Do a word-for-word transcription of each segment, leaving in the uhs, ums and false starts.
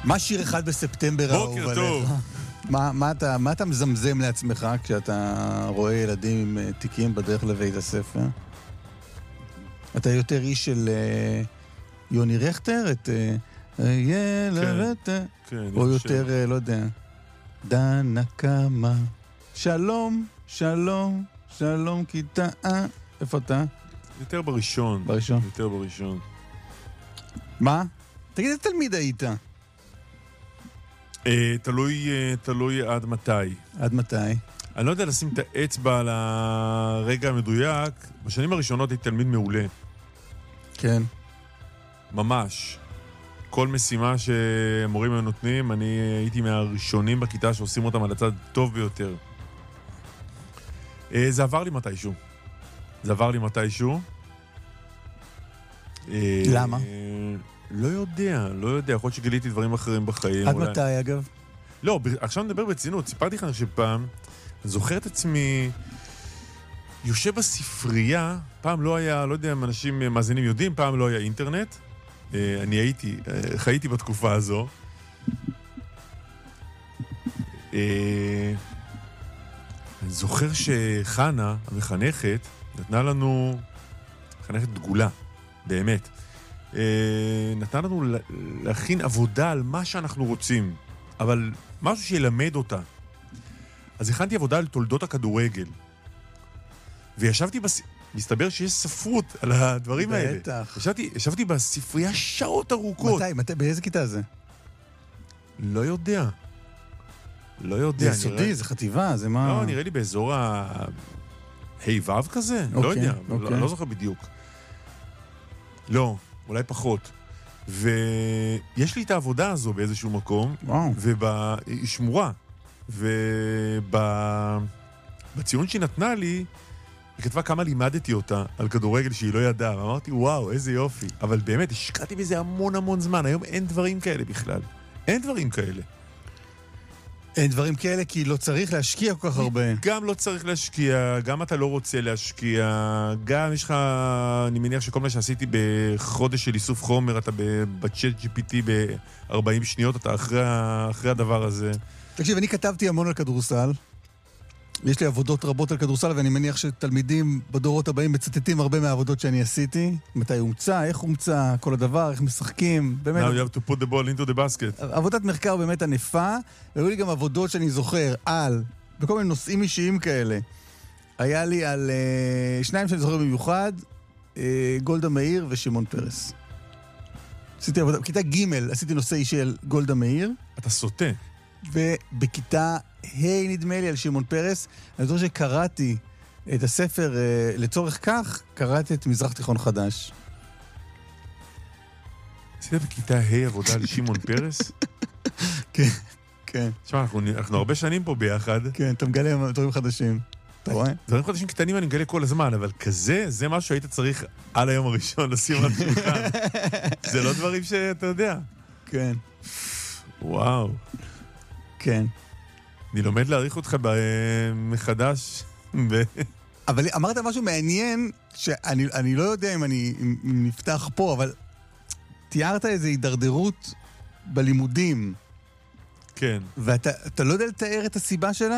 מה שיר אחד בספטמבר האהוב עליך? בוקר טוב. מה, מה, אתה, מה אתה מזמזם לעצמך כשאתה רואה ילדים עם uh, תיקים בדרך לבית הספר? אתה יותר איש של uh, יוני רכטר? את uh, ילד... כן, כן, או יותר, uh, לא יודע, דנה קמה, שלום, שלום, שלום כיתה... איפה אתה? יותר בראשון. בראשון. יותר בראשון. מה? תגיד, איזה תלמיד היית? אה, תלוי, אה, תלוי עד מתי. עד מתי? אני לא יודע לשים את האצבע על הרגע המדויק. בשנים הראשונות הייתי תלמיד מעולה. כן. ממש. כל משימה שהמורים היו נותנים, אני הייתי מהראשונים בכיתה שעושים אותם על הצד טוב ביותר. אה, זה עבר לי מתישהו. זה עבר לי מתישהו. אה, למה? אה, לא יודע, לא יודע. יכול להיות שגיליתי דברים אחרים בחיים. עד אולי... מתי, אגב? לא, עכשיו נדבר ברצינות. סיפרתי לך שפעם, אני זוכר את עצמי, יושב בספרייה, פעם לא היה, לא יודע אם אנשים מאזינים יודעים, פעם לא היה אינטרנט. אני הייתי, חייתי בתקופה הזו. אני זוכר שחנה, המחנכת, נתנה לנו, מחנכת דגולה, באמת. נתנה לנו להכין עבודה על מה שאנחנו רוצים, אבל משהו שילמד אותה. אז הכנתי עבודה על תולדות הכדורגל. וישבתי בס... מסתבר שיש ספרות על הדברים האלה. בטח. ישבתי, ישבתי בספרייה שעות ארוכות. מתי? מתי? באיזה כיתה זה? לא יודע. לא יודע. זה יסודי, נראה... זה חטיבה, זה מה... לא, נראה לי באזור ה... היבב כזה? אוקיי, לא יודע, אוקיי. לא, לא זוכר בדיוק. לא, אולי פחות. ויש לי את העבודה הזו באיזשהו מקום, וואו. והיא שמורה. ובציון שהיא נתנה לי, היא כתבה כמה לימדתי אותה על כדורגל שהיא לא ידעה, ואמרתי, וואו, איזה יופי. אבל באמת, השקעתי בזה המון המון זמן. היום אין דברים כאלה בכלל. אין דברים כאלה. אין דברים כאלה כי לא צריך להשקיע כל כך הרבה. גם לא צריך להשקיע, גם אתה לא רוצה להשקיע, גם יש לך, אני מניח שכל מה שעשיתי בחודש של איסוף חומר, אתה בצ'אט ג'י פי טי ב-ארבעים שניות, אתה אחרי, אחרי הדבר הזה. תקשיב, אני כתבתי המון על כדורסל. יש לי עבודות רבות על כדורסל, ואני מניח שתלמידים בדורות הבאים מצטטים הרבה מהעבודות שאני עשיתי. מתי הומצא, איך הומצא, כל הדבר, איך משחקים. באמת. Now you have to put the ball into the basket. עבודת מחקר באמת ענפה, והיו לי גם עבודות שאני זוכר על, בכל מיני נושאים אישיים כאלה. היה לי על uh, שניים שאני זוכר במיוחד, uh, גולדה מאיר ושמעון פרס. עשיתי עבודה, בכיתה ג' עשיתי נושא אישי על גולדה מאיר. אתה סוטה. ובכיתה היי נדמה לי על שמעון פרס, אני זוכר שקראתי את הספר, uh, לצורך כך, קראתי את מזרח תיכון חדש. עשית בכיתה היי עבודה על שמעון פרס? כן, כן. תשמע, אנחנו, אנחנו הרבה שנים פה ביחד. כן, אתה מגלה דברים חדשים. אתה רואה? דברים חדשים קטנים אני מגלה כל הזמן, אבל כזה, זה משהו שהיית צריך על היום הראשון לשים על השולחן. זה לא דברים שאתה יודע. כן. וואו. כן. אני לומד להעריך אותך מחדש. אבל אמרת משהו מעניין, שאני אני לא יודע אם אני אם נפתח פה, אבל תיארת איזו הידרדרות בלימודים. כן. ואתה אתה לא יודע לתאר את הסיבה שלה?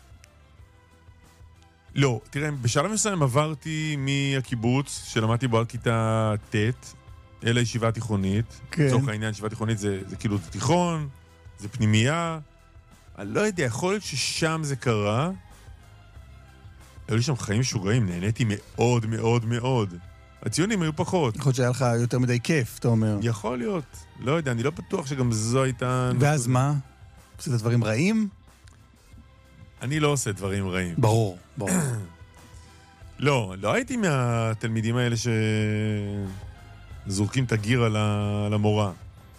לא, תראה, בשלב מסוים עברתי מהקיבוץ, שלמדתי בו על כיתה ט', אל הישיבה התיכונית. כן. לצורך העניין, ישיבה תיכונית זה, זה כאילו זה תיכון, זה פנימייה. אני לא יודע, יכול להיות ששם זה קרה. היו לי שם חיים משוגעים, נהניתי מאוד מאוד מאוד. הציונים היו פחות. יכול להיות שהיה לך יותר מדי כיף, אתה אומר. יכול להיות. לא יודע, אני לא בטוח שגם זו הייתה... ואז מה? עשית דברים רעים? אני לא עושה דברים רעים. ברור, ברור. לא, לא הייתי מהתלמידים האלה שזורקים את הגיר על המורה.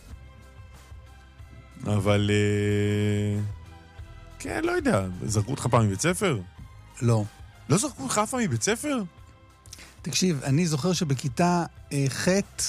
אבל... כן, לא יודע. זרקו אותך פעם מבית ספר? לא. לא זרקו אותך אף פעם מבית ספר? תקשיב, אני זוכר שבכיתה ח'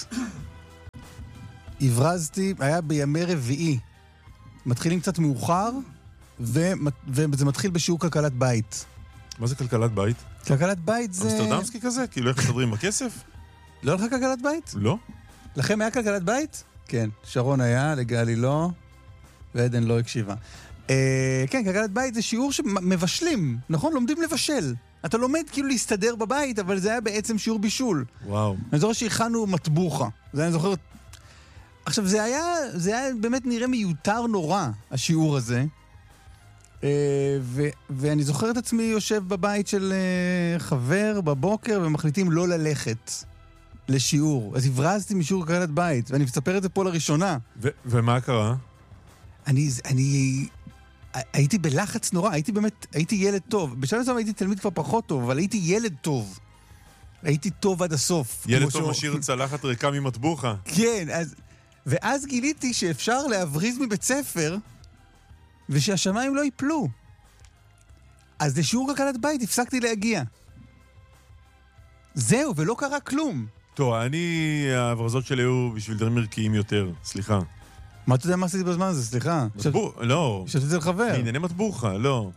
הברזתי, היה בימי רביעי. מתחילים קצת מאוחר, וזה מתחיל בשיעור כלכלת בית. מה זה כלכלת בית? כלכלת בית זה... אמסטרדמסקי כזה? כאילו איך מסתדרים בכסף? לא הלכה כלכלת בית? לא. לכם היה כלכלת בית? כן. שרון היה, לגלי לא. ועדן לא הקשיבה. אה, כן, כלכלת בית זה שיעור שמבשלים, נכון? לומדים לבשל. אתה לומד כאילו להסתדר בבית, אבל זה היה בעצם שיעור בישול. וואו. אני זוכר שהכנו מטבוחה. זה אני זוכר... עכשיו, זה היה, זה היה באמת נראה מיותר נורא, השיעור הזה. ו- ואני זוכר את עצמי יושב בבית של חבר בבוקר, ומחליטים לא ללכת לשיעור. אז הברזתי משיעור כלכלת בית, ואני מספר את זה פה לראשונה. ו- ומה קרה? אני... אני... הייתי בלחץ נורא, הייתי באמת, הייתי ילד טוב. בשלב מסוים הייתי תלמיד כבר פחות טוב, אבל הייתי ילד טוב. הייתי טוב עד הסוף. ילד טוב משאיר צלחת ריקה ממטבוחה. כן, אז... ואז גיליתי שאפשר להבריז מבית ספר, ושהשמיים לא ייפלו. אז לשיעור כלכלת בית הפסקתי להגיע. זהו, ולא קרה כלום. טוב, אני, ההברזות שלי היו בשביל דברים ערכיים יותר, סליחה. מה אתה יודע מה עשיתי בזמן הזה? סליחה. מטבוח, לא. שתתי את זה לחבר. מענייני מטבוחה, לא.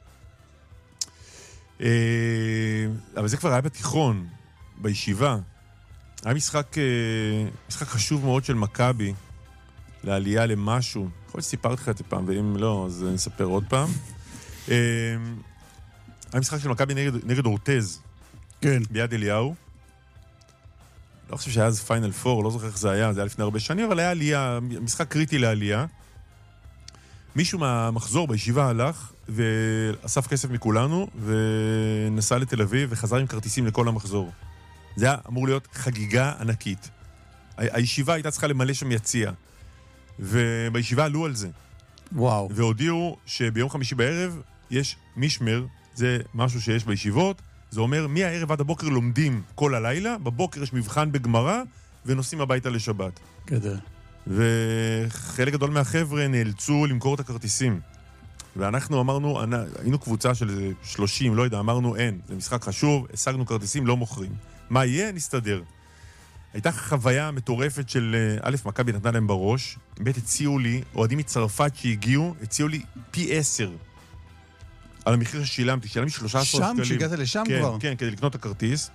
אבל זה כבר היה בתיכון, בישיבה. היה משחק, משחק חשוב מאוד של מכבי, לעלייה למשהו. יכול להיות שסיפרתי לך את זה פעם, ואם לא, אז נספר עוד פעם. היה משחק של מכבי נגד, נגד אורטז. כן. ביד אליהו. לא חושב שהיה אז פיינל פור, לא זוכר איך זה היה, זה היה לפני הרבה שנים, אבל היה עלייה, משחק קריטי לעלייה. מישהו מהמחזור בישיבה הלך ואסף כסף מכולנו, ונסע לתל אביב וחזר עם כרטיסים לכל המחזור. זה היה אמור להיות חגיגה ענקית. הישיבה הייתה צריכה למלא שם יציע. ובישיבה עלו על זה. וואו. והודיעו שביום חמישי בערב יש משמר, זה משהו שיש בישיבות, זה אומר מהערב עד הבוקר לומדים כל הלילה, בבוקר יש מבחן בגמרא, ונוסעים הביתה לשבת. גדול. וחלק גדול מהחבר'ה נאלצו למכור את הכרטיסים. ואנחנו אמרנו, היינו קבוצה של שלושים, לא יודע, אמרנו אין, זה משחק חשוב, השגנו כרטיסים, לא מוכרים. מה יהיה? נסתדר. הייתה חוויה מטורפת של א', מכבי נתנה להם בראש, ב', הציעו לי, אוהדים מצרפת שהגיעו, הציעו לי פי עשר על המחיר ששילמתי, שילמתי שלושה עשר שקלים. שם? שהגעת לשם כן, כבר? כן, כדי לקנות את הכרטיס.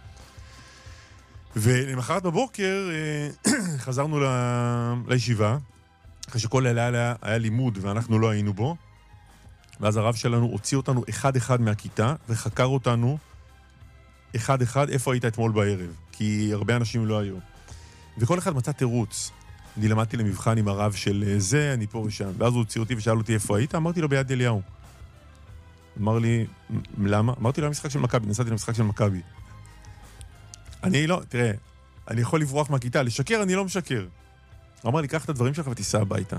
ולמחרת בבוקר חזרנו לישיבה, אחרי שכל לילה היה, היה לימוד ואנחנו לא היינו בו, ואז הרב שלנו הוציא אותנו אחד אחד מהכיתה, וחקר אותנו אחד אחד איפה היית אתמול בערב, כי הרבה אנשים לא היו. וכל אחד מצא תירוץ. אני למדתי למבחן עם הרב של זה, אני פה ושם. ואז הוא הוציא אותי ושאל אותי איפה היית, אמרתי לו ביד אליהו. אמר לי, למה? אמרתי לו המשחק של מכבי, נסעתי למשחק של מכבי. אני לא, תראה, אני יכול לברוח מהכיתה, לשקר אני לא משקר. הוא אמר לי, קח את הדברים שלך ותיסע הביתה.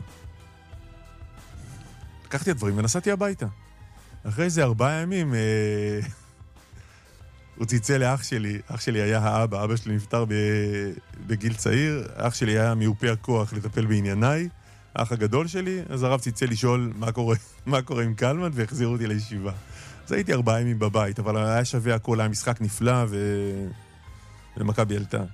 לקחתי את הדברים ונסעתי הביתה. אחרי איזה ארבעה ימים, אה... הוא ציצה לאח שלי, אח שלי היה האבא, אבא שלי נפטר בגיל צעיר, אח שלי היה מיופי הכוח לטפל בענייניי, האח הגדול שלי, אז הרב ציצה לשאול מה קורה, מה קורה עם קלמן, והחזירו אותי לישיבה. אז הייתי ארבעה ימים בבית, אבל היה שווה הכל, היה משחק נפלא, ו... ולמכבי עלתה.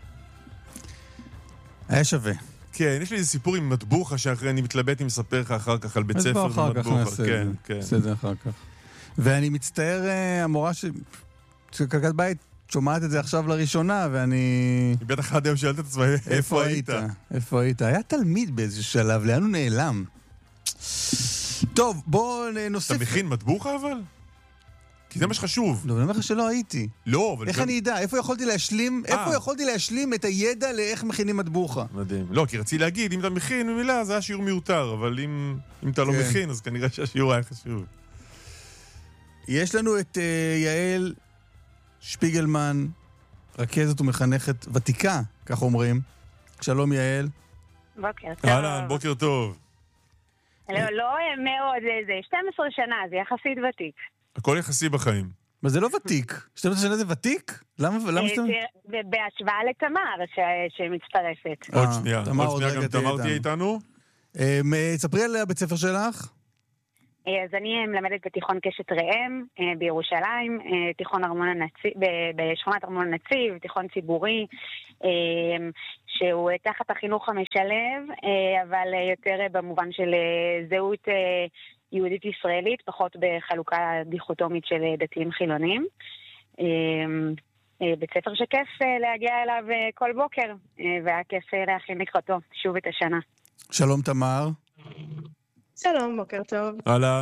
היה שווה. כן, יש לי איזה סיפור עם מטבוחה, שאחרי אני מתלבט אם אספר לך אחר כך על בית ספר ומטבוחה. כן, כן. נעשה את זה אחר כך. ואני מצטער, המורה ש... שכלכלת בית שומעת את זה עכשיו לראשונה, ואני... בטח עד היום שאלת את עצמי, איפה היית? איפה היית? היה תלמיד באיזשהו שלב, לאן הוא נעלם? טוב, בואו נוסיף... אתה מכין מטבוחה אבל? כי זה מה שחשוב. לא, אני אומר לך שלא הייתי. לא, אבל... איך אני אדע? איפה יכולתי להשלים? איפה יכולתי להשלים את הידע לאיך מכינים מטבוחה? מדהים. לא, כי רציתי להגיד, אם אתה מכין במילה, זה היה שיעור מיותר, אבל אם אתה לא מכין, אז כנראה שהשיעור היה חשוב. יש לנו את יעל שפיגלמן, רכזת ומחנכת ותיקה, כך אומרים. שלום יעל. בוקר טוב. אהלן, בוקר טוב. לא, לא מאוד, זה שתים עשרה שנה, זה יחסית ותיק. הכל יחסי בחיים. אבל זה לא ותיק. שתים עשרה שנה זה ותיק? למה? בהשוואה לתמר שמצטרפת. עוד שנייה, עוד שנייה גם תמר תהיה איתנו. ספרי על הבית ספר שלך. אז אני מלמדת בתיכון קשת ראם בירושלים, תיכון ארמון הנציב, בשכונת ארמון הנציב, תיכון ציבורי, שהוא תחת החינוך המשלב, אבל יותר במובן של זהות יהודית ישראלית, פחות בחלוקה דיכוטומית של דתיים חילונים. בית ספר שכיף להגיע אליו כל בוקר, והיה כיף להכין לקראתו שוב את השנה. שלום תמר. שלום, בוקר טוב. אהלן.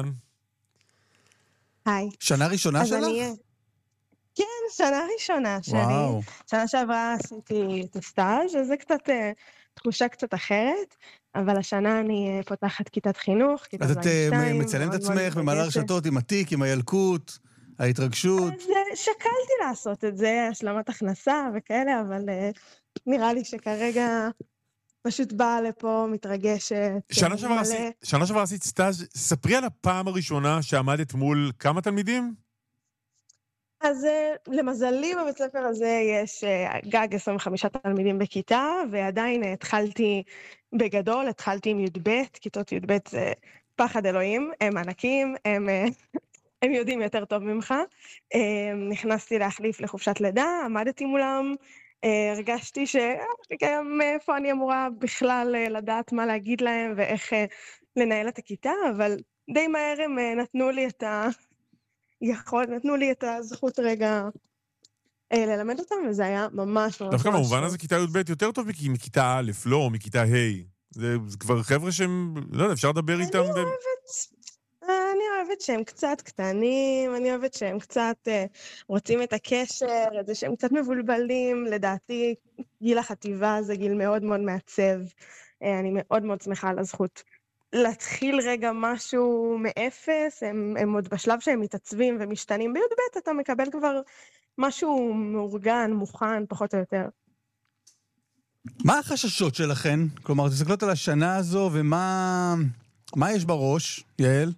היי. שנה ראשונה אז שלך? אני... כן, שנה ראשונה שלי. וואו. שנה שעברה עשיתי את הסטאז', אז זה קצת אה, תחושה קצת אחרת, אבל השנה אני אה, פותחת כיתת חינוך, כיתה אז את זין אה, שתיים. מציינת את מאוד מאוד עצמך במעלה מתרגשת. הרשתות עם התיק, עם הילקוט, ההתרגשות. אז אה, שקלתי לעשות את זה, השלמת הכנסה וכאלה, אבל אה, נראה לי שכרגע פשוט באה לפה, מתרגשת, שנה אה, שעברה מלא. עשית- שנה שעברה עשית סטאז', ספרי על הפעם הראשונה שעמדת מול כמה תלמידים? אז uh, למזלי בבית ספר הזה יש uh, גג עשרים וחמישה תלמידים בכיתה, ועדיין uh, התחלתי בגדול, התחלתי עם י"ב, כיתות י"ב זה פחד אלוהים, הם ענקים, הם, uh, הם יודעים יותר טוב ממך. Uh, נכנסתי להחליף לחופשת לידה, עמדתי מולם, uh, הרגשתי שגם איפה אני אמורה בכלל uh, לדעת מה להגיד להם ואיך uh, לנהל את הכיתה, אבל די מהר הם uh, נתנו לי את ה... יכול, נתנו לי את הזכות רגע אה, ללמד אותם, וזה היה ממש ממש דווקא ממש במובן טוב. הזה כיתה י"ב יותר טוב מכ- מכיתה א', לא, או מכיתה ה'. זה זה כבר חבר'ה שהם, לא יודע, אפשר לדבר איתם. אני ו- אוהבת, אני אוהבת שהם קצת קטנים, אני אוהבת שהם קצת אה, רוצים את הקשר, את זה שהם קצת מבולבלים, לדעתי גיל החטיבה זה גיל מאוד מאוד מעצב, אה, אני מאוד מאוד שמחה על הזכות. להתחיל רגע משהו מאפס, הם, הם עוד בשלב שהם מתעצבים ומשתנים, ב-י"ב אתה מקבל כבר משהו מאורגן, מוכן, פחות או יותר. מה החששות שלכן? כלומר, תסתכלות על השנה הזו, ומה מה יש בראש, יעל?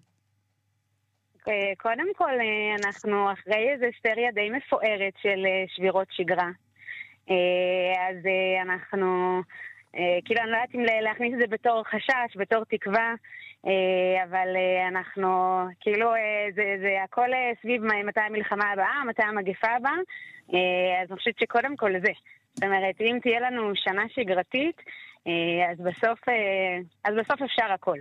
אה, קודם כל, אה, אנחנו אחרי איזו סריה די מפוארת של אה, שבירות שגרה. אה, אז אה, אנחנו, אה, כאילו אני לא יודעת אם להכניס את זה בתור חשש, בתור תקווה, אה, אבל אה, אנחנו, כאילו אה, זה, זה הכל אה, סביב מתי המלחמה הבאה, מתי המגפה הבאה, אה, אז אני חושבת שקודם כל זה. זאת אומרת, אם תהיה לנו שנה שגרתית, אה, אז בסוף, אה, אז בסוף אפשר הכל.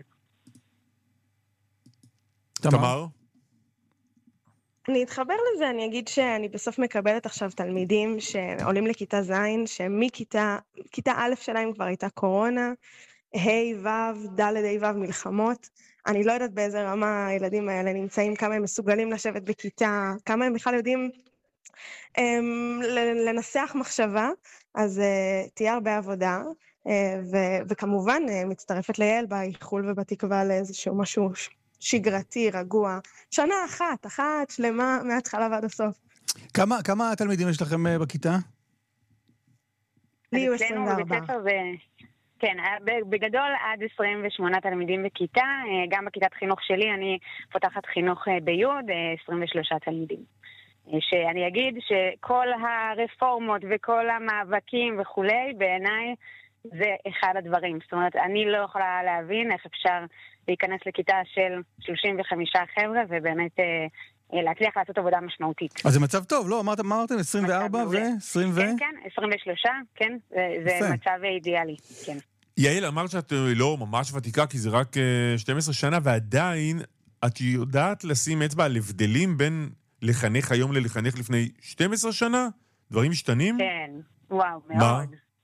תמר? אני אתחבר לזה, אני אגיד שאני בסוף מקבלת עכשיו תלמידים שעולים לכיתה זין, שמכיתה, כיתה א' שלהם כבר הייתה קורונה, ה' ו', ד' ה' ו' מלחמות. אני לא יודעת באיזה רמה הילדים האלה נמצאים, כמה הם מסוגלים לשבת בכיתה, כמה הם בכלל יודעים um, לנסח מחשבה, אז uh, תהיה הרבה עבודה, uh, ו- וכמובן uh, מצטרפת ליעל באיחול ובתקווה לאיזשהו משהו שגרתי, רגוע. שנה אחת, אחת שלמה מההתחלה ועד הסוף. כמה, כמה תלמידים יש לכם אה, בכיתה? לי הוא עשרים וארבע. כן, בגדול עד עשרים ושמונה תלמידים בכיתה, גם בכיתת חינוך שלי אני פותחת חינוך ביוד, עשרים ושלושה תלמידים. שאני אגיד שכל הרפורמות וכל המאבקים וכולי, בעיניי זה אחד הדברים. זאת אומרת, אני לא יכולה להבין איך אפשר להיכנס לכיתה של שלושים וחמישה חבר'ה, ובאמת להצליח לעשות עבודה משמעותית. אז זה מצב טוב, לא? אמרת, מה אמרתם? עשרים וארבע ו-עשרים ו... כן, כן, עשרים ושלוש, כן, זה מצב אידיאלי, כן. יעל, אמרת שאת לא ממש ותיקה, כי זה רק שתים עשרה שנה, ועדיין את יודעת לשים אצבע על הבדלים בין לחנך היום ללחנך לפני שתים עשרה שנה? דברים משתנים? כן, וואו, מאוד. מה?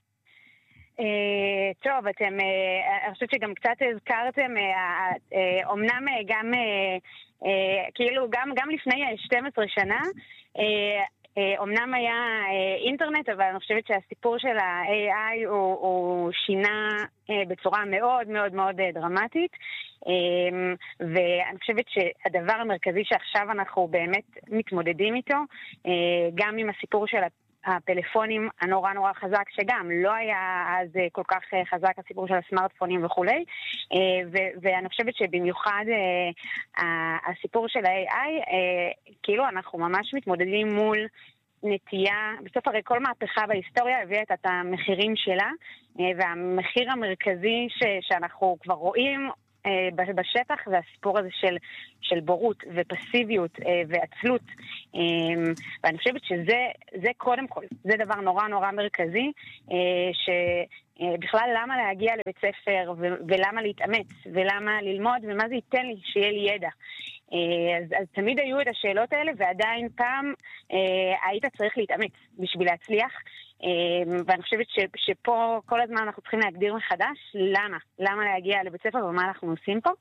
Uh, טוב, אתם, uh, אני חושבת שגם קצת הזכרתם, uh, uh, אומנם uh, גם, uh, uh, כאילו, גם, גם לפני שתים עשרה שנה, uh, uh, אומנם היה uh, אינטרנט, אבל אני חושבת שהסיפור של ה-איי איי הוא, הוא שינה uh, בצורה מאוד מאוד מאוד uh, דרמטית, um, ואני חושבת שהדבר המרכזי שעכשיו אנחנו באמת מתמודדים איתו, uh, גם עם הסיפור של הפלאפונים הנורא נורא חזק, שגם לא היה אז כל כך חזק הסיפור של הסמארטפונים וכולי, ו- ואני חושבת שבמיוחד הסיפור של ה-איי איי, כאילו אנחנו ממש מתמודדים מול נטייה, בסוף הרי כל מהפכה בהיסטוריה הביאה את המחירים שלה, והמחיר המרכזי ש- שאנחנו כבר רואים בשטח, זה הסיפור הזה של, של בורות ופסיביות ועצלות, ואני חושבת שזה זה קודם כל, זה דבר נורא נורא מרכזי, שבכלל למה להגיע לבית ספר ולמה להתאמץ ולמה ללמוד ומה זה ייתן לי שיהיה לי ידע. אז, אז תמיד היו את השאלות האלה, ועדיין פעם היית צריך להתאמץ בשביל להצליח, ואני חושבת ש, שפה כל הזמן אנחנו צריכים להגדיר מחדש למה, למה להגיע לבית ספר ומה אנחנו עושים פה.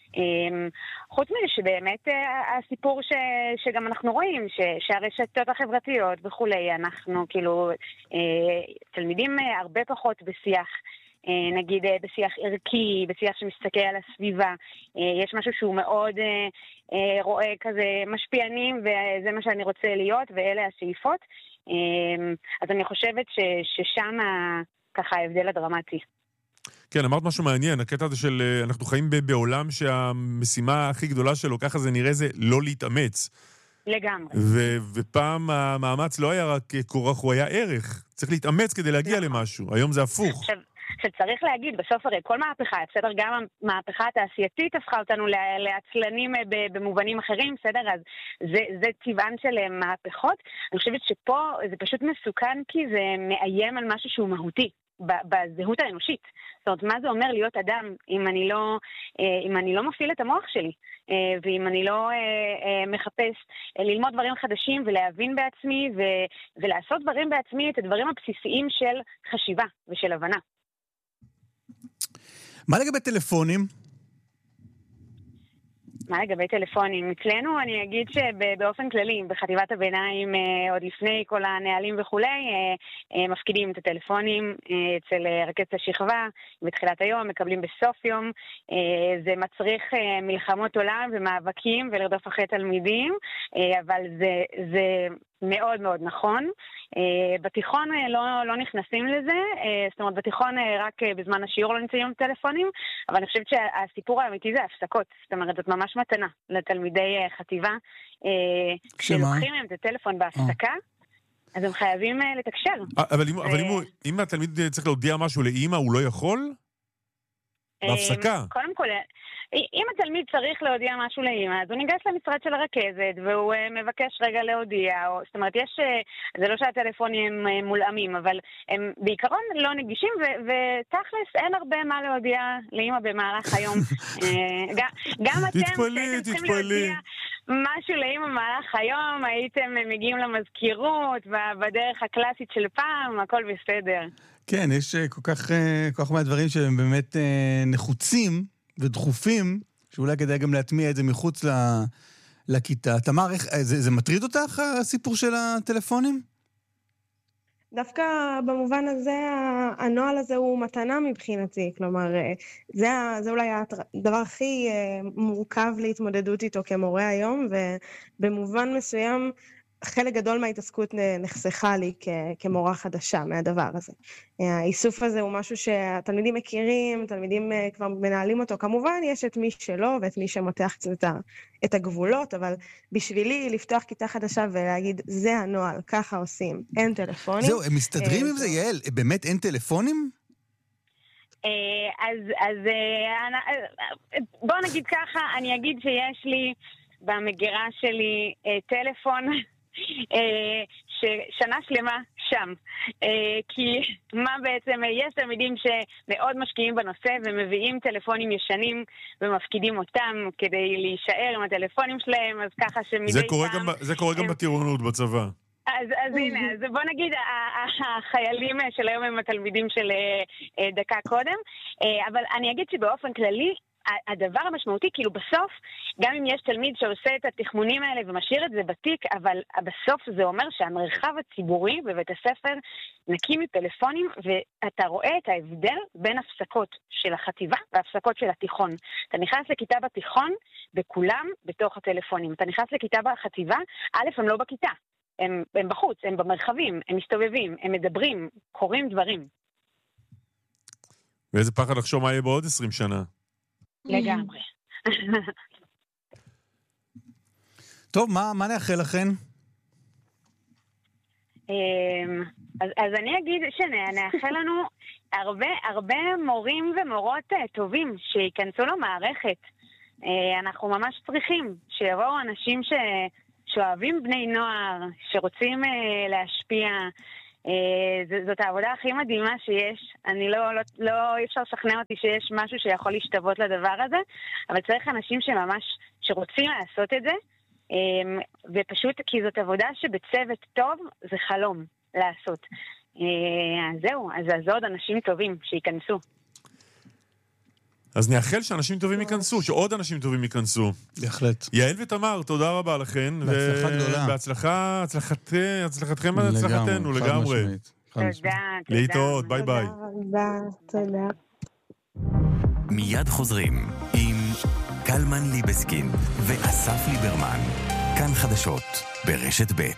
חוץ מזה שבאמת הסיפור ש, שגם אנחנו רואים, ש, שהרשתות החברתיות וכולי, אנחנו כאילו תלמידים הרבה פחות בשיח, נגיד בשיח ערכי, בשיח שמסתכל על הסביבה. יש משהו שהוא מאוד רואה כזה משפיענים, וזה מה שאני רוצה להיות, ואלה השאיפות. אז אני חושבת ש, ששם ככה ההבדל הדרמטי. כן, אמרת משהו מעניין, הקטע הזה של אנחנו חיים בעולם שהמשימה הכי גדולה שלו, ככה זה נראה, זה לא להתאמץ. לגמרי. ו- ופעם המאמץ לא היה רק כורח, הוא היה ערך. צריך להתאמץ כדי להגיע נכון. למשהו. היום זה הפוך. עכשיו, שצריך להגיד, בסוף הרי כל מהפכה, בסדר, גם המהפכה התעשייתית הפכה אותנו לעצלנים במובנים אחרים, בסדר, אז זה, זה טבען של מהפכות. אני חושבת שפה זה פשוט מסוכן, כי זה מאיים על משהו שהוא מהותי. בזהות האנושית. זאת אומרת, מה זה אומר להיות אדם אם אני לא, אם אני לא מפעיל את המוח שלי, ואם אני לא מחפש ללמוד דברים חדשים ולהבין בעצמי ולעשות דברים בעצמי, את הדברים הבסיסיים של חשיבה ושל הבנה. מה לגבי טלפונים? מה לגבי טלפונים? אצלנו אני אגיד שבאופן כללי, בחטיבת הביניים, עוד לפני כל הנהלים וכולי, מפקידים את הטלפונים אצל רכזת השכבה, בתחילת היום, מקבלים בסוף יום. זה מצריך מלחמות עולם ומאבקים ולרדוף אחרי תלמידים, אבל זה, זה מאוד מאוד נכון. בתיכון לא, לא נכנסים לזה, זאת אומרת, בתיכון רק בזמן השיעור לא נמצאים טלפונים, אבל אני חושבת שהסיפור האמיתי זה הפסקות. זאת אומרת, זאת ממש מתנה לתלמידי חטיבה, שלוקחים להם את הטלפון בהפסקה, אז הם חייבים לתקשר. אבל אם, אבל אם, אם התלמיד צריך להודיע משהו לאמא, הוא לא יכול? בהפסקה. קודם כל, אם התלמיד צריך להודיע משהו לאמא, אז הוא ניגש למשרד של הרכזת, והוא מבקש רגע להודיע, או, זאת אומרת, יש, זה לא שהטלפונים הם מולאמים, אבל הם בעיקרון לא נגישים, ו- ותכלס אין הרבה מה להודיע לאמא במהלך היום. גם, גם אתם, תתפלי, צריכים להודיע משהו לאמא במהלך היום, הייתם מגיעים למזכירות, בדרך הקלאסית של פעם, הכל בסדר. כן, יש כל כך, כל כך מהדברים שהם באמת נחוצים ודחופים, שאולי כדאי גם להטמיע את זה מחוץ לכיתה. תמר, איך, זה, זה מטריד אותך, הסיפור של הטלפונים? דווקא במובן הזה, הנועל הזה הוא מתנה מבחינתי. כלומר, זה, זה אולי הדבר הכי מורכב להתמודדות איתו כמורה היום, ובמובן מסוים, חלק גדול מההתעסקות נחסכה לי כ- כמורה חדשה מהדבר הזה. האיסוף הזה הוא משהו שהתלמידים מכירים, תלמידים כבר מנהלים אותו. כמובן, יש את מי שלא ואת מי שמותח קצת את, ה- את הגבולות, אבל בשבילי לפתוח כיתה חדשה ולהגיד, זה הנועל, ככה עושים, אין טלפונים. זהו, הם מסתדרים עם זה, יעל? באמת אין טלפונים? אז, אז בוא נגיד ככה, אני אגיד שיש לי במגירה שלי טלפון, ששנה שלמה שם. כי מה בעצם, יש תלמידים שמאוד משקיעים בנושא ומביאים טלפונים ישנים ומפקידים אותם כדי להישאר עם הטלפונים שלהם, אז ככה שמדי זה קורה פעם... גם, זה קורה גם בטירונות בצבא. אז, אז הנה, אז בוא נגיד, החיילים של היום הם התלמידים של דקה קודם, אבל אני אגיד שבאופן כללי, הדבר המשמעותי, כאילו בסוף, גם אם יש תלמיד שעושה את התחמונים האלה ומשאיר את זה בתיק, אבל בסוף זה אומר שהמרחב הציבורי בבית הספר נקי מפלאפונים, ואתה רואה את ההבדל בין הפסקות של החטיבה והפסקות של התיכון. אתה נכנס לכיתה בתיכון, וכולם בתוך הטלפונים. אתה נכנס לכיתה בחטיבה, א', הם לא בכיתה. הם, הם בחוץ, הם במרחבים, הם מסתובבים, הם מדברים, קוראים דברים. ואיזה פחד לחשוב מה יהיה בעוד עשרים שנה. לגמרי. טוב, מה, מה נאחל לכן? אז, אז אני אגיד שנאחל לנו הרבה, הרבה מורים ומורות טובים שיכנסו למערכת. אנחנו ממש צריכים שיבואו אנשים ש... שאוהבים בני נוער, שרוצים להשפיע. זאת העבודה הכי מדהימה שיש. אני לא, לא, לא אפשר לשכנע אותי שיש משהו שיכול להשתוות לדבר הזה, אבל צריך אנשים שממש, שרוצים לעשות את זה, ופשוט כי זאת עבודה שבצוות טוב זה חלום לעשות. אז זהו, אז, אז עוד אנשים טובים שיכנסו. אז נאחל שאנשים טובים ייכנסו, שעוד אנשים טובים ייכנסו. בהחלט. יעל ותמר, תודה רבה לכן. בהצלחה גדולה. בהצלחה, הצלחתכם, הצלחתנו לגמרי. תודה, תודה. להתראות, ביי ביי. תודה, תודה. מיד חוזרים עם קלמן ליבסקין ואסף ליברמן. כאן חדשות ברשת ב'.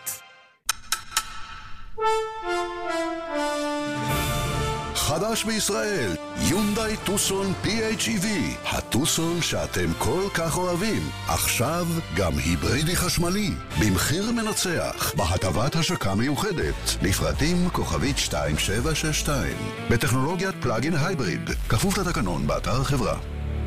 חדש בישראל, יונדאי טוסון פי אייץ' אי וי, הטוסון שאתם כל כך אוהבים. עכשיו גם היברידי חשמלי, במחיר מנצח, בהטבת השקה מיוחדת, לפרטים כוכבית שתיים שבע שש שתיים, בטכנולוגיית פלאגין הייבריד, כפוף לתקנון באתר החברה.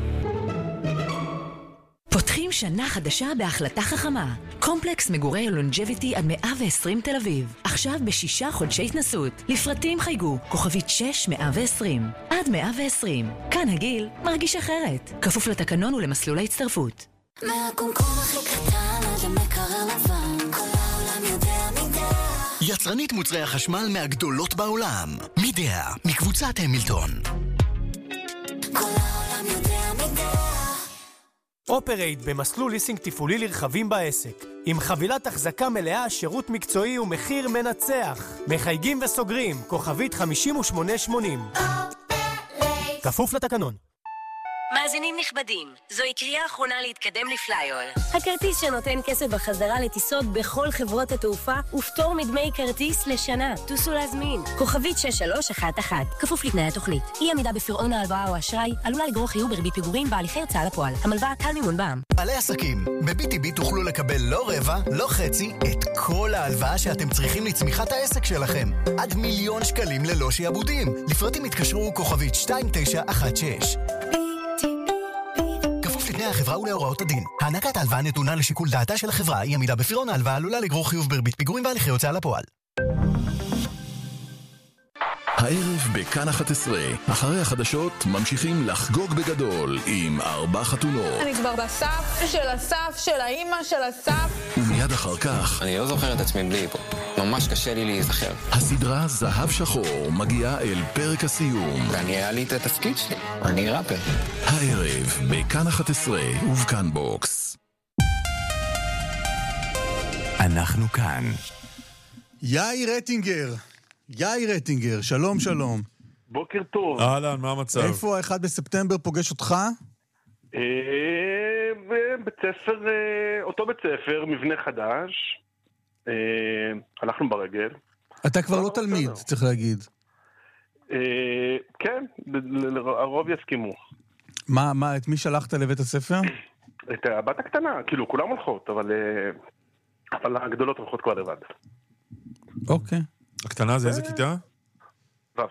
פותחים שנה חדשה בהחלטה חכמה. קומפלקס מגורי לונג'ביטי עד מאה ועשרים תל אביב. עכשיו בשישה חודשי התנסות. לפרטים חייגו, כוכבית שש מאה ועשרים. עד מאה ועשרים. כאן הגיל מרגיש אחרת. כפוף לתקנון ולמסלולי הצטרפות. מהקומקום הכי קטן עד המקרר לבן, כל העולם יודע מידע. יצרנית מוצרי החשמל מהגדולות בעולם. מידע, מקבוצת המילטון. כל העולם יודע מידע. אופרייט במסלול ליסינג תפעולי לרכבים בעסק. עם חבילת החזקה מלאה, שירות מקצועי ומחיר מנצח. מחייגים וסוגרים, כוכבית חמישים ושמונה שמונים. אופרייט. כפוף לתקנון. מאזינים נכבדים, זוהי קריאה אחרונה להתקדם לפלייר. הכרטיס שנותן כסף בחזרה לטיסות בכל חברות התעופה ופטור מדמי כרטיס לשנה. טוסו להזמין. כוכבית שש שלוש אחת אחת. כפוף לתנאי התוכנית. אי עמידה בפירעון ההלוואה או אשראי עלולה לגרור חיוב בריבית פיגורים בהליכי הוצאה לפועל. המלוואה קל מימון בע"מ. בעלי עסקים, ב-בי טי בי תוכלו לקבל לא רבע, לא חצי, את כל ההלוואה שאתם צריכים לצמיחת העסק שלכם. עד מיליון שקלים ללא שיעבודים. לפרטים התקשרו כוכבית שתיים תשע אחת שש. החברה ולהוראות הדין. הענקת ההלוואה נתונה לשיקול דעתה של החברה. היא עמידה בפירעון ההלוואה עלולה לגרור חיוב בריבית פיגורים והליכי הוצאה לפועל. הערב בכאן אחת עשרה, אחרי החדשות ממשיכים לחגוג בגדול עם ארבע חתונות. אני כבר בסף של הסף של האמא של הסף. ומיד אחר כך אני לא זוכר את עצמי בלי פה, ממש קשה לי להיזכר. הסדרה זהב שחור מגיעה אל פרק הסיום. ואני היה לי את התפקיד שלי, אני ראפר. הערב בכאן אחת עשרה ובכאן בוקס. אנחנו כאן. יאיר רטינגר. יאיר רטינגר, שלום שלום. בוקר טוב. אהלן, מה המצב? איפה ה-אחד בספטמבר פוגש אותך? בית ספר, אותו בית ספר, מבנה חדש. הלכנו ברגל. אתה כבר לא תלמיד, צריך להגיד. כן, הרוב יסכימו. מה, מה, את מי שלחת לבית הספר? את הבת הקטנה, כאילו, כולם הולכות, אבל אבל הגדולות הולכות כבר לבד. אוקיי. הקטנה זה איזה כיתה? ו'.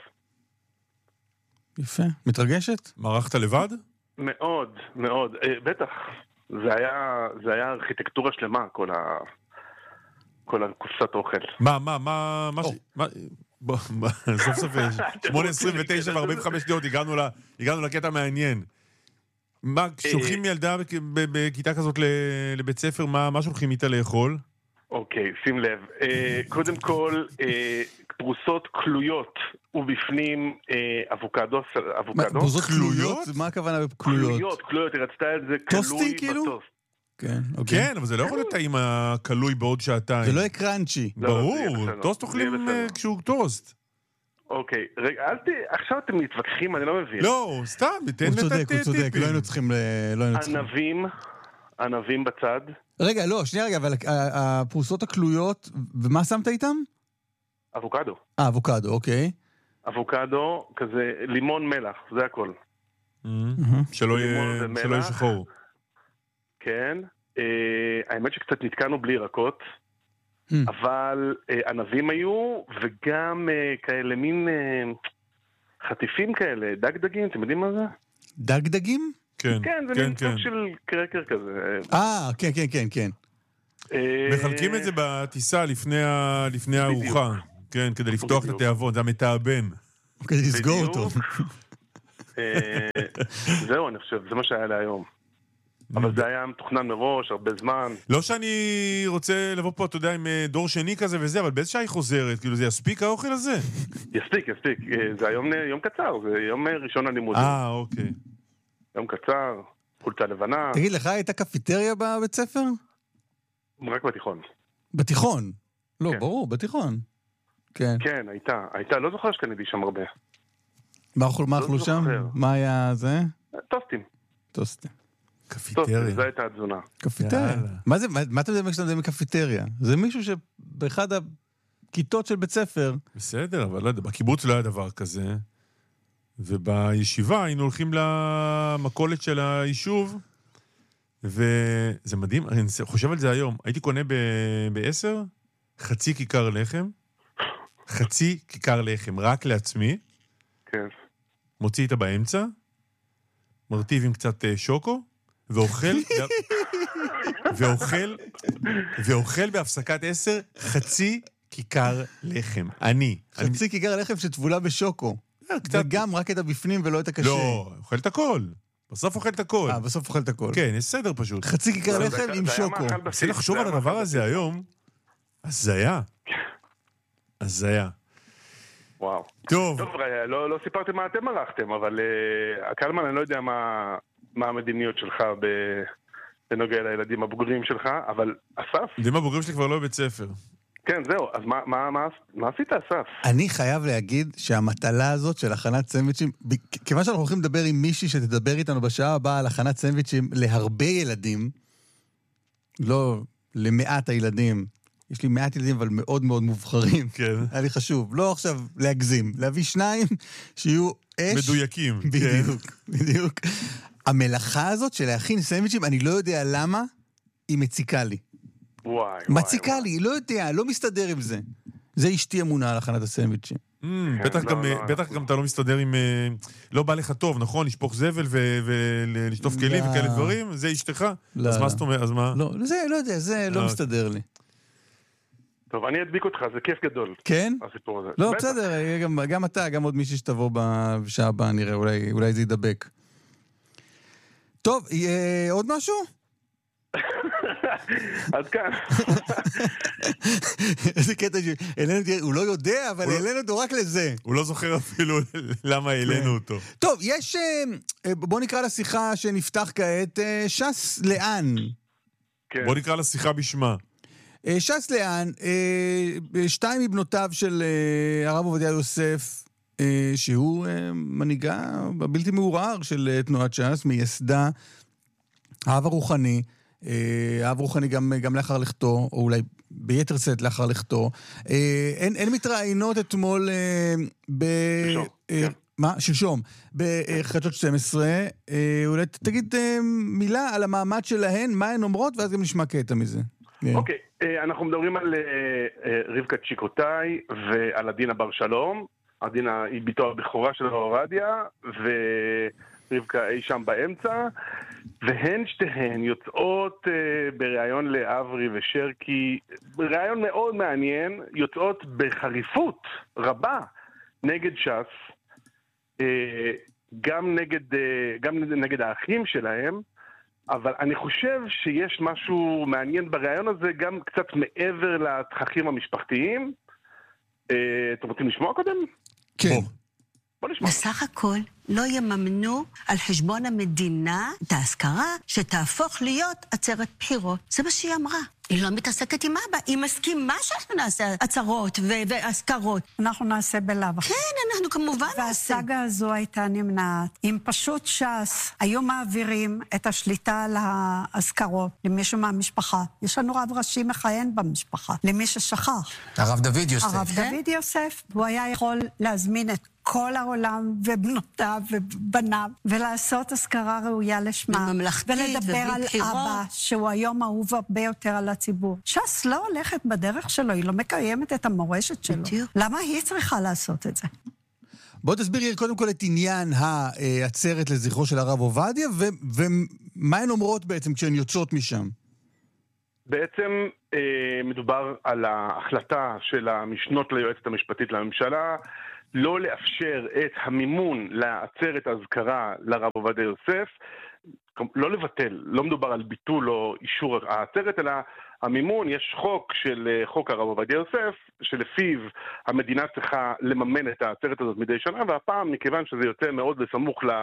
יפה. מתרגשת? מערכת לבד? מאוד, מאוד. בטח. זה היה, זה היה ארכיטקטורה שלמה, כל ה... כל הקופסת אוכל. מה, מה, מה, מה... בוא, סוף סוף שמונה עשרים ותשע ו-ארבעים וחמש שניות, הגענו לקטע מעניין. מה, שולחים ילדה בכיתה כזאת לבית ספר, מה שולחים איתה לאכול? אוקיי, שים לב. קודם כל, פרוסות כלויות, ובפנים אבוקדו. פרוסות כלויות? מה הכוונה בכלויות? כלויות, כלויות, היא רצתה את זה כלוי בטוסט. כן, אבל זה לא יכול להיות טעים הכלוי בעוד שעתיים. זה לא יהיה קראנצ'י. ברור, טוסט אוכלים כשהוא טוסט. אוקיי, רגע, אל ת... עכשיו אתם מתווכחים, אני לא מבין. לא, סתם, תן הוא צודק, הוא צודק, לא היינו צריכים... ענבים, ענבים בצד. רגע, לא, שנייה רגע, אבל הפרוסות הכלויות, ומה שמת איתם? אבוקדו. אה, אבוקדו, אוקיי. אבוקדו, כזה לימון מלח, זה הכל. שלא יהיה שחור. כן, האמת שקצת נתקענו בלי ירקות, אבל ענבים היו, וגם כאלה מין חטיפים כאלה, דג דגים, אתם יודעים מה זה? דג דגים? כן, כן, זה מין סוג של קרקר כזה. אה, כן, כן, כן, כן. מחלקים את זה בטיסה לפני הארוחה, כן, כדי לפתוח את התיאבון, זה המתאבן. כדי לסגור אותו. זהו, אני חושב, זה מה שהיה להיום. אבל זה היה מתוכנן מראש, הרבה זמן. לא שאני רוצה לבוא פה, אתה יודע, עם דור שני כזה וזה, אבל באיזה שעה היא חוזרת? כאילו, זה יספיק האוכל הזה? יספיק, יספיק. זה היום יום קצר, זה יום ראשון הלימודים. אה, אוקיי. אדום קצר, חולצה לבנה. תגיד, לך הייתה קפיטריה בבית ספר? רק בתיכון. בתיכון? לא, כן. ברור, בתיכון. כן. כן, הייתה. הייתה, לא זוכר שקניתי שם הרבה. מה אכלו מה אכלו שם? מה היה זה? טוסטים. טוסטים. קפיטריה. זו הייתה התזונה. קפיטריה. מה זה, מה אתה מדבר כשאתה מדבר מקפיטריה? זה מישהו שבאחד הכיתות של בית ספר... בסדר, אבל לא יודע, בקיבוץ לא היה דבר כזה. ובישיבה היינו הולכים למכולת של היישוב, וזה מדהים, אני חושב על זה היום. הייתי קונה בעשר, חצי כיכר לחם, חצי כיכר לחם, רק לעצמי. כן. מוציא איתה באמצע, מרטיב עם קצת שוקו, ואוכל, ואוכל, ואוכל בהפסקת עשר, חצי כיכר לחם. אני. חצי כיכר לחם שטבולה בשוקו. וגם רק את הבפנים ולא את הקשה. לא, אוכל את הכל. בסוף אוכל את הכל. אה, בסוף אוכל את הכל. כן, יש סדר פשוט. חצי כיכר לחם עם שוקו. צריך לחשוב על הדבר הזה היום. אז זה היה. אז זה היה. וואו. טוב. טוב, לא, לא סיפרתם מה אתם ערכתם, אבל uh, קלמן, אני לא יודע מה, מה המדיניות שלך ב, בנוגע לילדים הבוגרים שלך, אבל אסף? ילדים הבוגרים שלי כבר לא בבית ספר. כן, זהו. אז מה, מה, מה, מה עשית, אסף? אני חייב להגיד שהמטלה הזאת של הכנת סנדוויצ'ים, כיוון שאנחנו הולכים לדבר עם מישהי שתדבר איתנו בשעה הבאה על הכנת סנדוויצ'ים להרבה ילדים, לא למעט הילדים, יש לי מעט ילדים, אבל מאוד מאוד מובחרים. כן. היה לי חשוב. לא עכשיו להגזים. להביא שניים שיהיו אש. מדויקים. בדיוק, בדיוק. המלאכה הזאת של להכין סנדוויצ'ים, אני לא יודע למה, היא מציקה לי. וואי, מציקה לי, לא יודע, לא מסתדר עם זה. זה אשתי אמונה על הכנת הסנדוויצ'ים. בטח גם אתה לא מסתדר עם... לא בא לך טוב, נכון? לשפוך זבל ולשטוף כלים וכאלה דברים? זה אשתך? אז מה זאת אומרת? אז מה? לא, זה, לא יודע, זה לא מסתדר לי. טוב, אני אדביק אותך, זה כיף גדול. כן? הסיפור הזה. לא, בסדר, גם, גם אתה, גם עוד מישהי שתבוא בשעה הבאה, נראה, אולי, אולי זה ידבק. טוב, אה, עוד משהו? עד כאן. איזה קטע הוא לא יודע, אבל העלינו אותו רק לזה. הוא לא זוכר אפילו למה העלינו אותו. טוב, יש, בוא נקרא לשיחה שנפתח כעת, ש"ס לאן. בוא נקרא לשיחה בשמה. ש"ס לאן, שתיים מבנותיו של הרב עובדיה יוסף, שהוא מנהיגה הבלתי מעורער של תנועת ש"ס, מייסדה, האב הרוחני, האב רוחני גם, גם לאחר לכתו, או אולי ביתר שאת לאחר לכתו. אין, אין מתראיינות אתמול ב... שלשום. מה? שלשום. בחדשות שתים עשרה. אולי תגיד מילה על המעמד שלהן, מה הן אומרות, ואז גם נשמע קטע מזה. אוקיי, אנחנו מדברים על רבקה צ'יקוטאי ועל עדינה בר שלום. עדינה היא ביתו הבכורה של עובדיה, ורבקה אי שם באמצע. והן שתיהן יוצאות uh, בריאיון לאברי ושרקי, בריאיון מאוד מעניין, יוצאות בחריפות רבה נגד ש"ס, uh, גם נגד, uh, גם נגד האחים שלהם, אבל אני חושב שיש משהו מעניין בריאיון הזה, גם קצת מעבר לתככים המשפחתיים. Uh, אתם רוצים לשמוע קודם? כן. בוא. בוא נשמע. בסך הכל לא יממנו על חשבון המדינה את ההשכרה שתהפוך להיות עצרת בחירות. זה מה שהיא אמרה. היא לא מתעסקת עם אבא, היא מסכימה שאנחנו נעשה עצרות והשכרות. אנחנו נעשה בלאו. כן, אנחנו כמובן נעשה. והסאגה הזו הייתה נמנעת. אם פשוט ש"ס היו מעבירים את השליטה על ההשכרות למישהו מהמשפחה. יש לנו רב ראשי מכהן במשפחה, למי ששכח. הרב דוד יוסף. הרב דוד יוסף, הוא היה יכול להזמין את כל העולם ובנותיו ובניו, ולעשות השכרה ראויה לשמה. ממלכתית ולדבר על בחירות. אבא, שהוא היום אהוב הרבה יותר על הציבור. ש"ס לא הולכת בדרך שלו, היא לא מקיימת את המורשת שלו. בדיוק. למה היא צריכה לעשות את זה? בוא תסבירי קודם כל את עניין העצרת לזכרו של הרב עובדיה, ומה הן אומרות בעצם כשהן יוצאות משם? בעצם אה, מדובר על ההחלטה של המשנות ליועצת המשפטית לממשלה, לא לאפשר את המימון לעצרת הזכרה לרב עובדיה יוסף, לא לבטל, לא מדובר על ביטול או אישור העצרת, אלא המימון, יש חוק של חוק הרב עובדיה יוסף, שלפיו המדינה צריכה לממן את העצרת הזאת מדי שנה, והפעם, מכיוון שזה יוצא מאוד בסמוך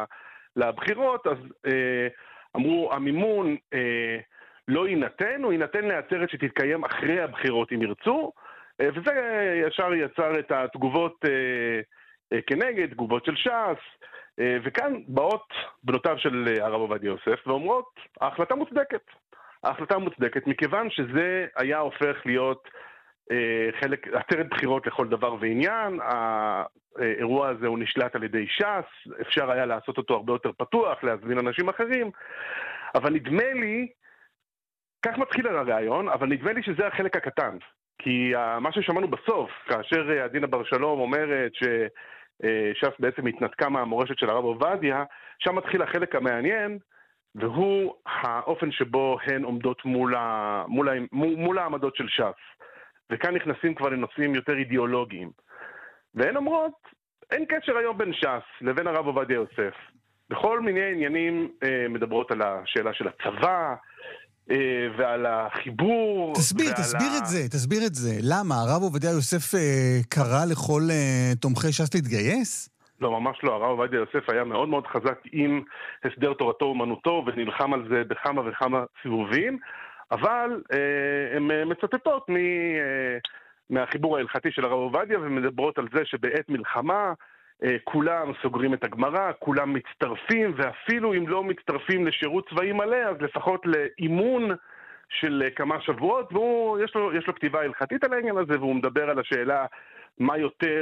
לבחירות, אז אה, אמרו, המימון אה, לא יינתן, הוא יינתן לעצרת שתתקיים אחרי הבחירות אם ירצו, אה, וזה ישר יצר את התגובות אה, אה, כנגד, תגובות של ש"ס, אה, וכאן באות בנותיו של הרב עובדיה יוסף ואומרות, ההחלטה מוצדקת. ההחלטה מוצדקת, מכיוון שזה היה הופך להיות אה, חלק, עצרת בחירות לכל דבר ועניין, האירוע הזה הוא נשלט על ידי ש"ס, אפשר היה לעשות אותו הרבה יותר פתוח, להזמין אנשים אחרים, אבל נדמה לי, כך מתחיל הרעיון, אבל נדמה לי שזה החלק הקטן, כי מה ששמענו בסוף, כאשר עדינה בר שלום אומרת שש"ס בעצם התנתקה מהמורשת של הרב עובדיה, שם מתחיל החלק המעניין, והוא האופן שבו הן עומדות מול, ה... מול, ה... מול העמדות של ש"ס. וכאן נכנסים כבר לנושאים יותר אידיאולוגיים. והן אומרות, אין קשר היום בין ש"ס לבין הרב עובדיה יוסף. בכל מיני עניינים אה, מדברות על השאלה של הצבא, אה, ועל החיבור. תסביר, תסביר ה... את זה, תסביר את זה. למה? הרב עובדיה יוסף אה, קרא לכל אה, תומכי ש"ס להתגייס? לא, ממש לא. הרב עובדיה יוסף היה מאוד מאוד חזק עם הסדר תורתו אומנותו, ונלחם על זה בכמה וכמה סיבובים, אבל אה, הן מצטטות מ, אה, מהחיבור ההלכתי של הרב עובדיה, ומדברות על זה שבעת מלחמה אה, כולם סוגרים את הגמרא, כולם מצטרפים, ואפילו אם לא מצטרפים לשירות צבאי מלא, אז לפחות לאימון של אה, כמה שבועות, והוא, יש לו, יש לו כתיבה הלכתית על העניין הזה, והוא מדבר על השאלה מה יותר...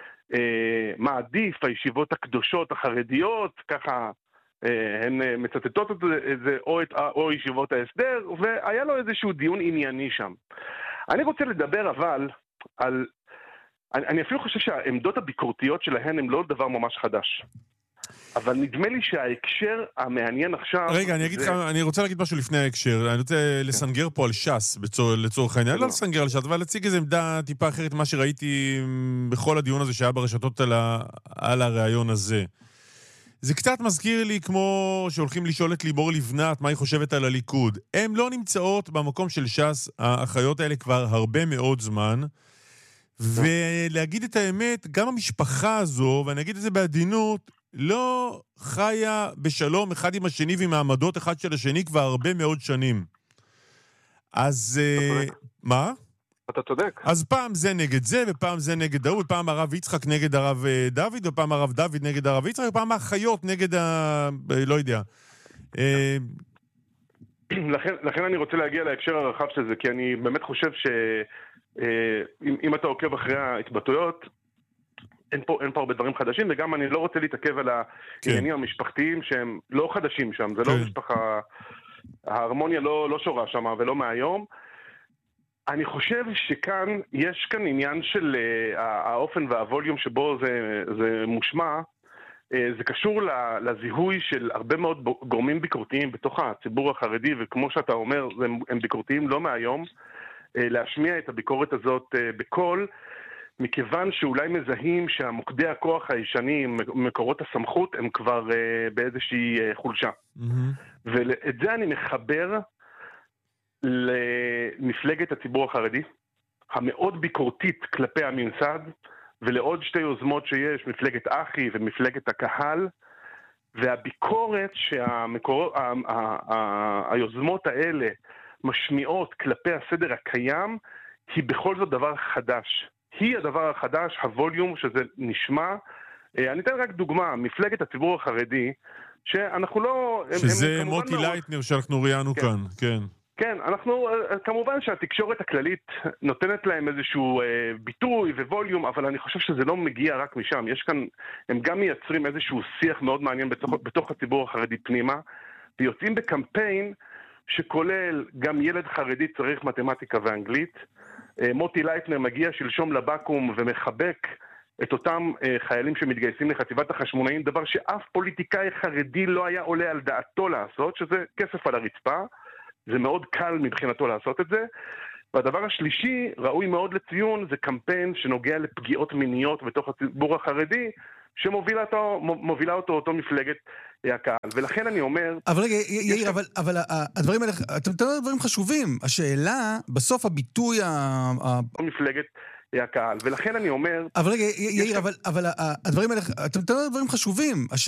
מה עדיף, הישיבות הקדושות החרדיות, ככה הן מצטטות את זה, או, את, או ישיבות ההסדר, והיה לו איזשהו דיון ענייני שם. אני רוצה לדבר אבל על, אני, אני אפילו חושב שהעמדות הביקורתיות שלהן הן לא דבר ממש חדש. אבל נדמה לי שההקשר המעניין עכשיו... רגע, אני אגיד לך, אני רוצה להגיד משהו לפני ההקשר. אני רוצה לסנגר פה על ש"ס, לצורך העניין. לא לסנגר על ש"ס, אבל להציג איזו עמדה טיפה אחרת מה שראיתי בכל הדיון הזה שהיה ברשתות על הרעיון הזה. זה קצת מזכיר לי כמו שהולכים לשאול את לימור לבנת מה היא חושבת על הליכוד. הן לא נמצאות במקום של ש"ס, האחיות האלה כבר הרבה מאוד זמן, ולהגיד את האמת, גם המשפחה הזו, ואני אגיד את זה בעדינות, לא חיה בשלום אחד עם השני ועם העמדות אחד של השני כבר הרבה מאוד שנים. אז מה? אתה צודק. אז פעם זה נגד זה, ופעם זה נגד ההוא, ופעם הרב יצחק נגד הרב דוד, ופעם הרב דוד נגד הרב יצחק, ופעם האחיות נגד ה... לא יודע. לכן, לכן אני רוצה להגיע להקשר הרחב של זה, כי אני באמת חושב שאם אתה עוקב אחרי ההתבטאויות, אין פה, אין פה הרבה דברים חדשים, וגם אני לא רוצה להתעכב על העניינים כן. המשפחתיים שהם לא חדשים שם, זה כן. לא משפחה, ההרמוניה לא, לא שורה שם ולא מהיום. אני חושב שכאן, יש כאן עניין של uh, האופן והווליום שבו זה, זה מושמע, uh, זה קשור לזיהוי של הרבה מאוד גורמים ביקורתיים בתוך הציבור החרדי, וכמו שאתה אומר, הם ביקורתיים לא מהיום, uh, להשמיע את הביקורת הזאת uh, בכל, מכיוון שאולי מזהים שהמוקדי הכוח הישנים, מקורות הסמכות, הם כבר uh, באיזושהי uh, חולשה. Mm-hmm. ואת זה אני מחבר למפלגת הציבור החרדי, המאוד ביקורתית כלפי הממסד, ולעוד שתי יוזמות שיש, מפלגת אחי ומפלגת הקהל, והביקורת שהיוזמות האלה משמיעות כלפי הסדר הקיים, היא בכל זאת דבר חדש. היא הדבר החדש, הווליום שזה נשמע. אני אתן רק דוגמה, מפלגת הציבור החרדי, שאנחנו לא... שזה מוטי לייטנר שאנחנו ראיינו כאן, כן. כן, אנחנו, כמובן שהתקשורת הכללית נותנת להם איזשהו אה, ביטוי וווליום, אבל אני חושב שזה לא מגיע רק משם. יש כאן, הם גם מייצרים איזשהו שיח מאוד מעניין בתוך, בתוך הציבור החרדי פנימה, ויוצאים בקמפיין שכולל גם ילד חרדי צריך מתמטיקה ואנגלית. אה, מוטי לייטנר מגיע שלשום לבקום ומחבק את אותם אה, חיילים שמתגייסים לחטיבת החשמונאים, דבר שאף פוליטיקאי חרדי לא היה עולה על דעתו לעשות, שזה כסף על הרצפה. זה מאוד קל מבחינתו לעשות את זה. והדבר השלישי, ראוי מאוד לציון, זה קמפיין שנוגע לפגיעות מיניות בתוך הציבור החרדי, שמובילה אותו, מובילה אותו אותו מפלגת הקהל. ולכן אני אומר... אבל רגע, יאיר, אבל, אבל הדברים האלה, אתם תראו דברים חשובים. השאלה, בסוף הביטוי ה... מפלגת הקהל. ולכן אני אומר... אבל רגע, יאיר, אבל, אבל הדברים האלה, אתם תראו דברים חשובים.